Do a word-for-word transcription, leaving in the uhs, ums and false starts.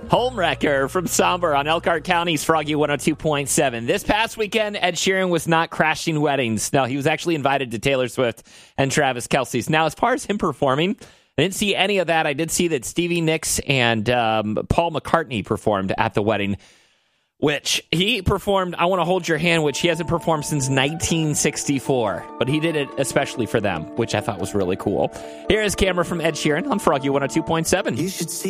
Homewrecker from Somber on Elkhart County's Froggy one oh two point seven. This past weekend, Ed Sheeran was not crashing weddings. No, he was actually invited to Taylor Swift and Travis Kelce's. Now, as far as him performing, I didn't see any of that. I did see that Stevie Nicks and um, Paul McCartney performed at the wedding, which he performed I Want to Hold Your Hand, which he hasn't performed since nineteen sixty-four. But he did it especially for them, which I thought was really cool. Here is Camera from Ed Sheeran on Froggy one oh two point seven. You should see